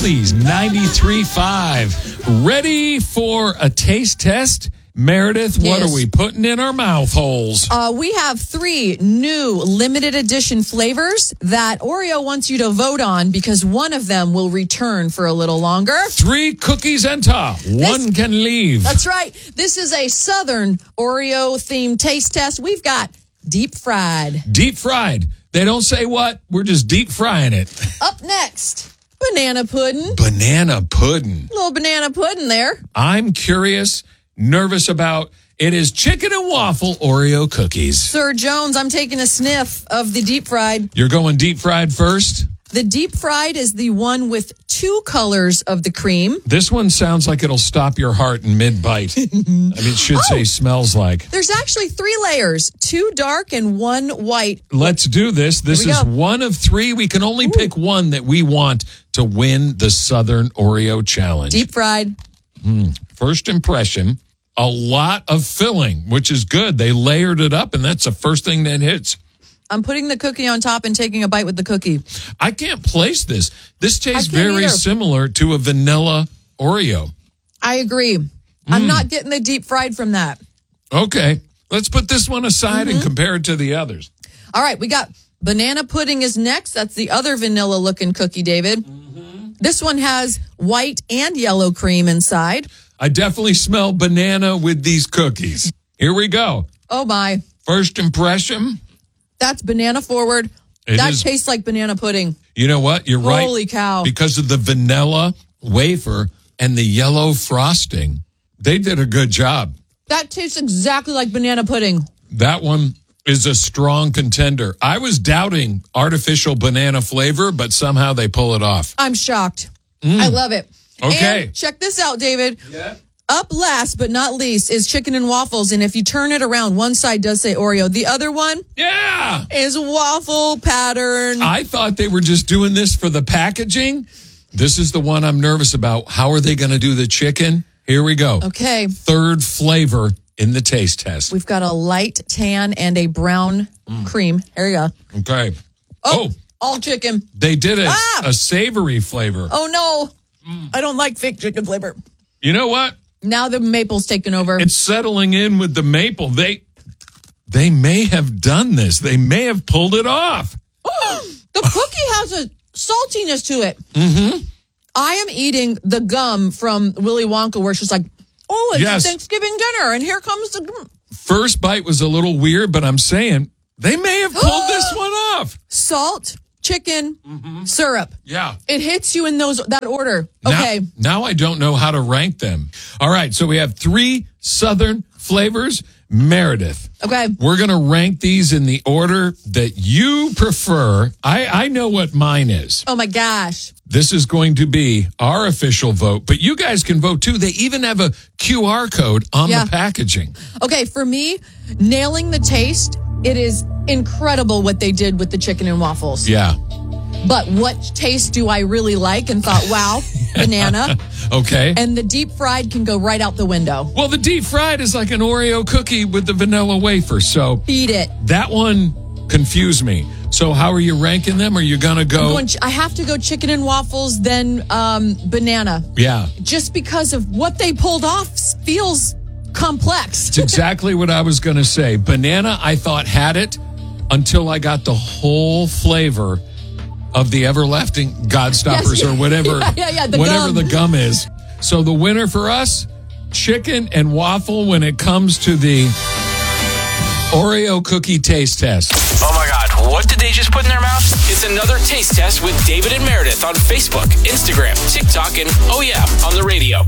Oldies 93.5. Ready for a taste test? Meredith, what Yes. are we putting in our mouth holes? We have 3 new limited edition flavors that Oreo wants you to vote on because one of them will return for a little longer. 3 cookies enter. One can leave. That's right. This is a Southern Oreo themed taste test. We've got deep fried. Deep fried. They don't say what. We're just deep frying it. Up next, banana pudding. Banana pudding. Little banana pudding there. I'm curious, nervous about. It is chicken and waffle Oreo cookies. Sir Jones, I'm taking a sniff of the deep fried. You're going deep fried first? The deep fried is the one with 2 colors of the cream. This one sounds like it'll stop your heart in mid-bite. I mean, it should say smells like. There's actually 3 layers, 2 dark and 1 white. Let's do this. This Here we is go. one of 3. We can only pick one that we want to win the Southern Oreo Challenge. Deep fried. First impression, a lot of filling, which is good. They layered it up, and that's the first thing that hits. I'm putting the cookie on top and taking a bite with the cookie. I can't place this. This tastes I can't very either. similar to a vanilla Oreo. I agree. I'm not getting the deep fried from that. Okay, let's put this one aside and compare it to the others. All right, we got banana pudding is next. That's the other vanilla looking cookie, David. This one has white and yellow cream inside. I definitely smell banana with these cookies. Here we go. Oh my. First impression. That's banana forward. It That is- tastes like banana pudding. You know what? You're right. Holy cow. Because of the vanilla wafer and the yellow frosting, they did a good job. That tastes exactly like banana pudding. That one is a strong contender. I was doubting artificial banana flavor, but somehow they pull it off. I'm shocked. I love it. Okay. And check this out, David. Up last but not least is chicken and waffles. And if you turn it around, one side does say Oreo. The other one Yeah. is waffle pattern. I thought they were just doing this for the packaging. This is the one I'm nervous about. How are they going to do the chicken? Here we go. Okay. Third flavor in the taste test. We've got a light tan and a brown cream. Here you go. Okay. Oh, all chicken. They did a Ah! savory flavor. Oh, no. I don't like fake chicken flavor. You know what? Now the maple's taken over. It's settling in with the maple. They may have done this. They may have pulled it off. The cookie has a saltiness to it. Mm-hmm. I am eating the gum from Willy Wonka where she's like, oh, it's Yes. Thanksgiving dinner, and here comes the gum. First bite was a little weird, but I'm saying they may have pulled this one off. Salt, chicken, syrup. Yeah. It hits you in that order. Okay. Now I don't know how to rank them. All right. So we have 3 Southern flavors. Meredith. Okay. We're going to rank these in the order that you prefer. I know what mine is. Oh, my gosh. This is going to be our official vote, but you guys can vote too. They even have a QR code on Yeah. the packaging. Okay, for me, nailing the taste, it is incredible what they did with the chicken and waffles. Yeah. But what taste do I really like and thought, wow, banana. Okay. And the deep fried can go right out the window. Well, the deep fried is like an Oreo cookie with the vanilla wafer. So Beat it. that one confused me. So how are you ranking them? Are you going to go? I have to go chicken and waffles, then banana. Yeah. Just because of what they pulled off feels complex. It's exactly what I was going to say. Banana, I thought had it until I got the whole flavor of the everlasting Godstoppers Yes. or whatever, Yeah, the whatever gum. the gum is. So the winner for us, chicken and waffle when it comes to the Oreo cookie taste test. Oh my God, what did they just put in their mouth? It's another taste test with David and Meredith on Facebook, Instagram, TikTok, and oh yeah, on the radio.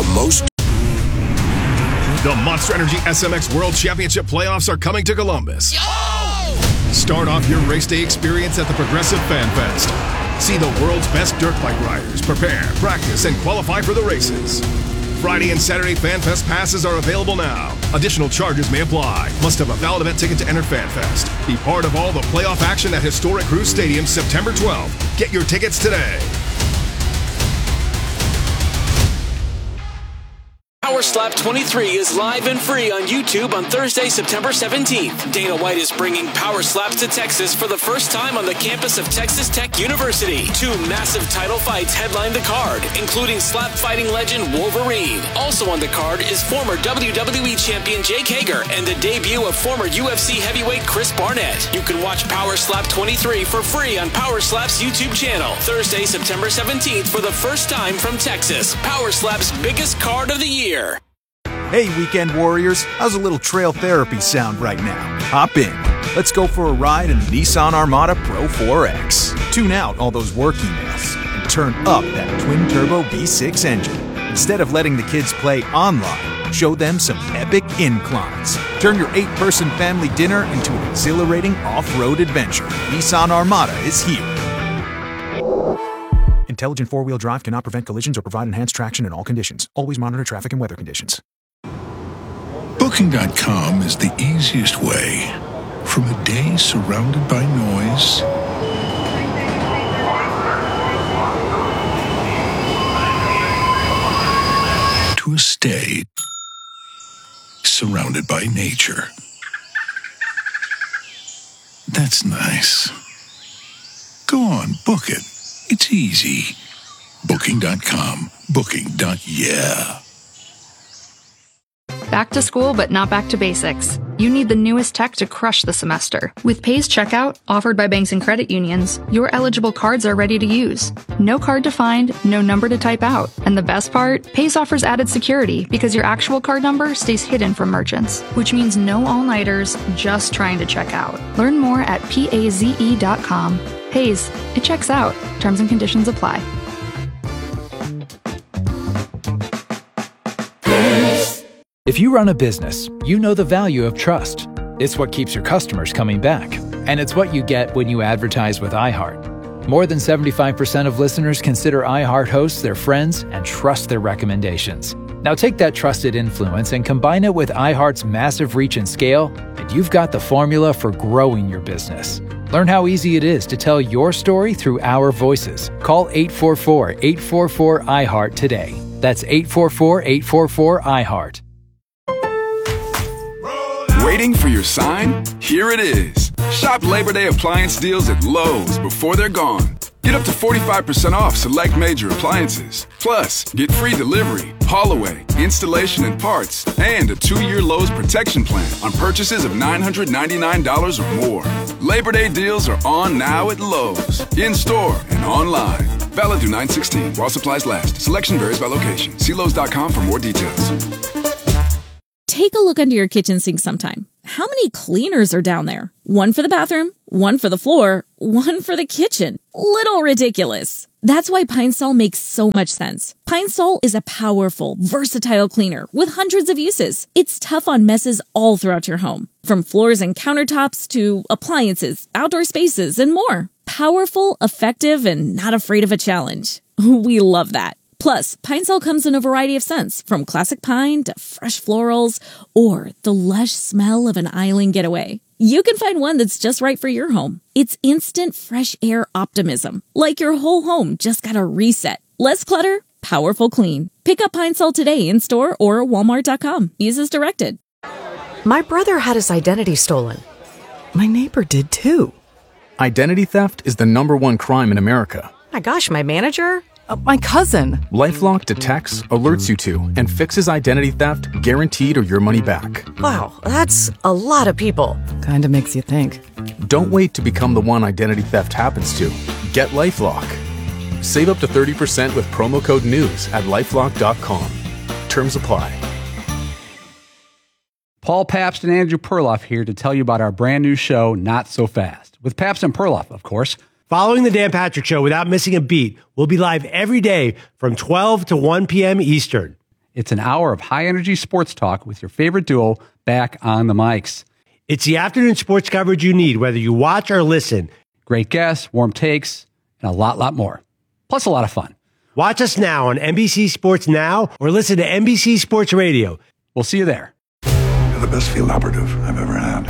The Monster Energy SMX World Championship playoffs are coming to Columbus. Start off your race day experience at the Progressive Fan Fest. See the world's best dirt bike riders prepare, practice, and qualify for the races. Friday and Saturday Fan Fest passes are available now. Additional charges may apply. Must have a valid event ticket to enter Fan Fest. Be part of all the playoff action at historic Cruise Stadium September 12th. Get your tickets today. Power Slap 23 is live and free on YouTube on Thursday, September 17th. Dana White is bringing Power Slaps to Texas for the first time on the campus of Texas Tech University. 2 massive title fights headline the card, including slap fighting legend Wolverine. Also on the card is former WWE champion Jake Hager and the debut of former UFC heavyweight Chris Barnett. You can watch Power Slap 23 for free on Power Slap's YouTube channel. Thursday, September 17th for the first time from Texas. Power Slap's biggest card of the year. Hey, weekend warriors, how's a little trail therapy sound right now? Hop in. Let's go for a ride in the Nissan Armada Pro 4X. Tune out all those work emails and turn up that twin-turbo V6 engine. Instead of letting the kids play online, show them some epic inclines. Turn your 8-person family dinner into an exhilarating off-road adventure. Nissan Armada is here. Intelligent four-wheel drive cannot prevent collisions or provide enhanced traction in all conditions. Always monitor traffic and weather conditions. Booking.com is the easiest way. From a day surrounded by noise to a stay surrounded by nature. That's nice. Go on, book it. It's easy. Booking.com. Booking.yeah. Back to school, but not back to basics. You need the newest tech to crush the semester. With Pays Checkout, offered by banks and credit unions, your eligible cards are ready to use. No card to find, no number to type out. And the best part? Pays offers added security because your actual card number stays hidden from merchants, which means no all-nighters just trying to check out. Learn more at PAZE.com. Pays, it checks out. Terms and conditions apply. If you run a business, you know the value of trust. It's what keeps your customers coming back. And it's what you get when you advertise with iHeart. More than 75% of listeners consider iHeart hosts their friends and trust their recommendations. Now take that trusted influence and combine it with iHeart's massive reach and scale, and you've got the formula for growing your business. Learn how easy it is to tell your story through our voices. Call 844-844-iHeart today. That's 844-844-iHeart. Waiting for your sign? Here it is. Shop Labor Day appliance deals at Lowe's before they're gone. Get up to 45% off select major appliances. Plus, get free delivery, haul away, installation and parts, and a 2-year Lowe's protection plan on purchases of $999 or more. Labor Day deals are on now at Lowe's, in-store and online. Valid through 9/16 while supplies last. Selection varies by location. See Lowe's.com for more details. Take a look under your kitchen sink sometime. How many cleaners are down there? One for the bathroom, one for the floor, one for the kitchen. Little ridiculous. That's why Pine Sol makes so much sense. Pine Sol is a powerful, versatile cleaner with hundreds of uses. It's tough on messes all throughout your home, from floors and countertops to appliances, outdoor spaces, and more. Powerful, effective, and not afraid of a challenge. We love that. Plus, Pine Sol comes in a variety of scents, from classic pine to fresh florals, or the lush smell of an island getaway. You can find one that's just right for your home. It's instant fresh air optimism, like your whole home just got a reset. Less clutter, powerful clean. Pick up Pine Sol today in store or Walmart.com. Use as directed. My brother had his identity stolen. My neighbor did too. Identity theft is the #1 crime in America. My gosh, my manager? My cousin. LifeLock detects, alerts you to, and fixes identity theft guaranteed or your money back. Wow, that's a lot of people. Kinda makes you think. Don't wait to become the one identity theft happens to. Get LifeLock. Save up to 30% with promo code NEWS at LifeLock.com. Terms apply. Paul Pabst and Andrew Perloff here to tell you about our brand new show, Not So Fast, with Pabst and Perloff, of course. Following the Dan Patrick Show without missing a beat, we'll be live every day from 12 to 1 p.m. Eastern. It's an hour of high-energy sports talk with your favorite duo back on the mics. It's the afternoon sports coverage you need, whether you watch or listen. Great guests, warm takes, and a lot more. Plus a lot of fun. Watch us now on NBC Sports Now or listen to NBC Sports Radio. We'll see you there. You're the best field operative I've ever had.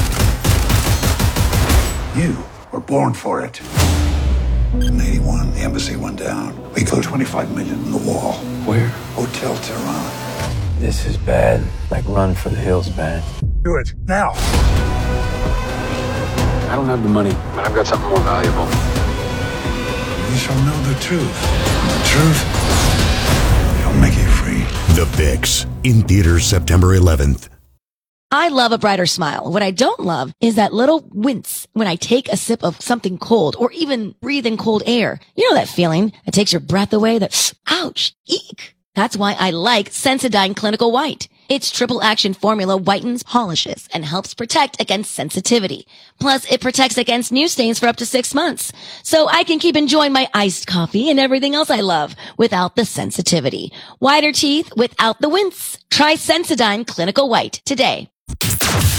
You were born for it. In 81, the embassy went down. We closed $25 million in the wall. Where? Hotel Tehran. This is bad. Like run for the hills bad. Do it, now. I don't have the money, but I've got something more valuable. You shall know the truth. The truth shall make you free. The Fix, in theaters September 11th. I love a brighter smile. What I don't love is that little wince when I take a sip of something cold or even breathe in cold air. You know that feeling that takes your breath away, that ouch, eek. That's why I like Sensodyne Clinical White. Its triple action formula whitens, polishes, and helps protect against sensitivity. Plus, it protects against new stains for up to 6 months. So I can keep enjoying my iced coffee and everything else I love without the sensitivity. Whiter teeth without the wince. Try Sensodyne Clinical White today.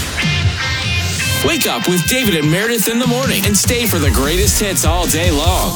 Wake up with David and Meredith in the morning and stay for the greatest hits all day long.